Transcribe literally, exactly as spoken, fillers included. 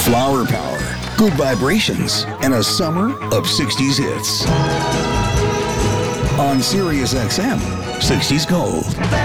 flower power, good vibrations, and a summer of sixties hits. On Sirius X M, sixties Gold.